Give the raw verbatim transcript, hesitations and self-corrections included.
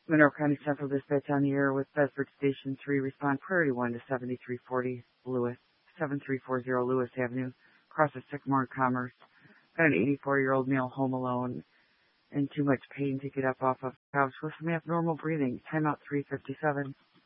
Monroe County Central Dispatch on the air with Bedford Station three. Respond priority one to seventy-three forty Lewis, seventy-three forty Lewis Avenue, across the Sycamore Commerce. Got an eighty-four-year-old male home alone in too much pain to get up off of the couch with some abnormal breathing. Timeout three fifty-seven.